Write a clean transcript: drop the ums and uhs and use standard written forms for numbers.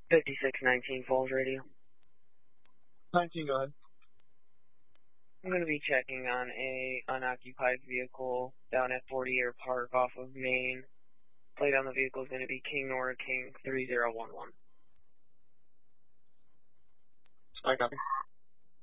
5619 Falls Radio. 19, go ahead. I'm going to be checking on a unoccupied vehicle down at 40 Air Park off of Main. Plate on the vehicle is going to be King Nora King 3011. I copy.